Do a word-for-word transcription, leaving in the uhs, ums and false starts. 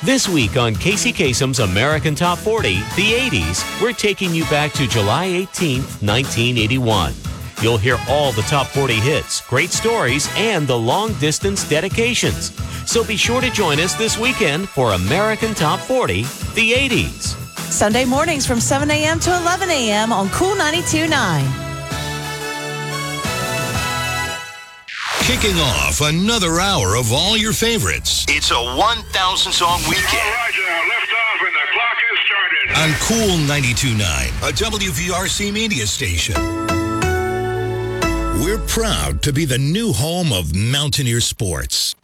This week on Casey Kasem's American Top forty, the eighties, we're taking you back to July eighteenth, nineteen eighty-one. You'll hear all the top forty hits, great stories, and the long-distance dedications. So be sure to join us this weekend for American Top forty, the eighties. Sunday mornings from seven a.m. to eleven a.m. on Cool ninety-two point nine. Kicking off another hour of all your favorites. It's a one thousand song weekend. All right, now, lift off and the clock has started. On Cool ninety-two point nine, a W V R C media station. We're proud to be the new home of Mountaineer Sports.